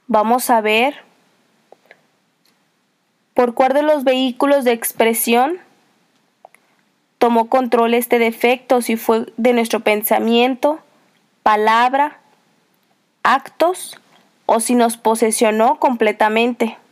Vamos a ver por cuál de los vehículos de expresión tomó control este defecto, si fue de nuestro pensamiento, palabra, actos o si nos posesionó completamente.